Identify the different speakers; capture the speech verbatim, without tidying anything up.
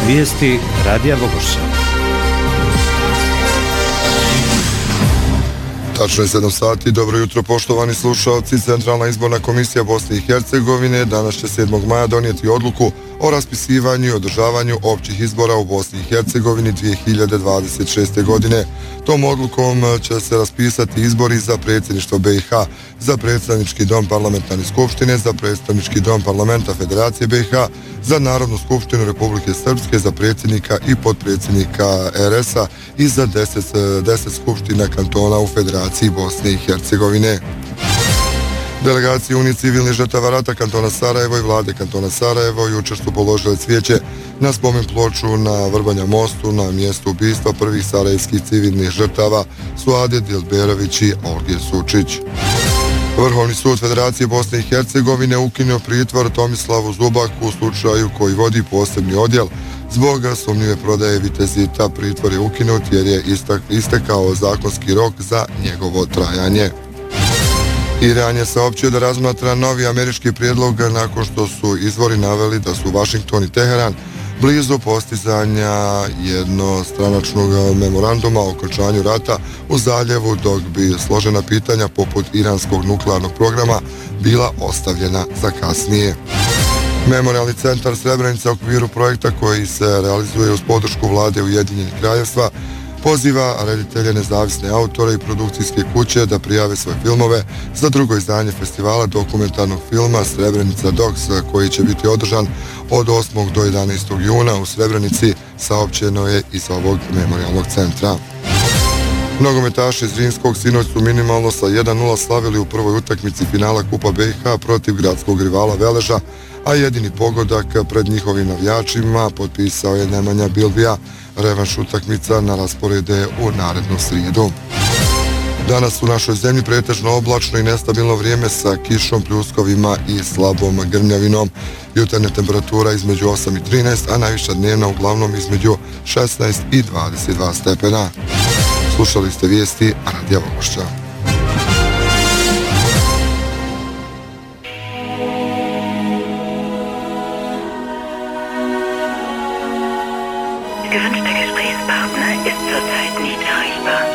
Speaker 1: Vijesti Radija Bogošća.
Speaker 2: Tačno je sedam sati. Dobro jutro, poštovani slušalci. Centralna izborna komisija Bosne i Hercegovine danas će sedmog maja donijeti odluku o raspisivanju i održavanju općih izbora u Bosni i Hercegovini dvije hiljade dvadeset šeste. godine. Tom odlukom će se raspisati izbori za predsjedništvo B i H, za predstavnički dom parlamentarne skupštine, za predstavnički dom parlamenta Federacije B i H, za Narodnu skupštinu Republike Srpske, za predsjednika i potpredsjednika R S a i za deset skupština kantona u Federaciji Bosne i Hercegovine. Delegacije Unije civilnih žrtava rata kantona Sarajevo i vlade kantona Sarajevo jučer su položile cvijeće na spomen ploču na Vrbanja mostu na mjestu ubistva prvih sarajevskih civilnih žrtava Suade Dilberović i Olge Sučić. Vrhovni sud Federacije Bosne i Hercegovine ukinuo pritvor Tomislavu Zubaku u slučaju koji vodi posebni odjel zbog sumnjive prodaje vitezita. Pritvor je ukinut jer je istekao zakonski rok za njegovo trajanje. Iran je saopćio da razmatra novi američki prijedlog nakon što su izvori naveli da su Washington i Teheran blizu postizanja jednostranačnog memoranduma o okončanju rata u zaljevu, dok bi složena pitanja poput iranskog nuklearnog programa bila ostavljena za kasnije. Memorialni centar Srebrenica u okviru projekta koji se realizuje uz podršku vlade Ujedinjenih kraljevstva poziva reditelje, nezavisne autore i produkcijske kuće da prijave svoje filmove za drugo izdanje festivala dokumentarnog filma Srebrenica Docs, koji će biti održan od osmog do jedanaestog juna u Srebrenici, saopćeno je iz ovog memorialnog centra. Nogometaši iz Zrinskog sinoć su minimalno sa jedan nula slavili u prvoj utakmici finala Kupa B i H protiv gradskog rivala Veleža, a jedini pogodak pred njihovim navijačima potpisao je Nemanja Bilbija. Revanš utakmica na rasporede u narednu srijedu. Danas u našoj zemlji pretežno oblačno i nestabilno vrijeme sa kišom, pljuskovima i slabom grmljavinom. Jutarnja temperatura između osam i trinaest, a najviša dnevna uglavnom između šesnaest i dvadeset dva stepena. Slušali ste vijesti Radija Bogošća.
Speaker 3: Gewünschter Gesprächspartner ist zurzeit nicht erreichbar.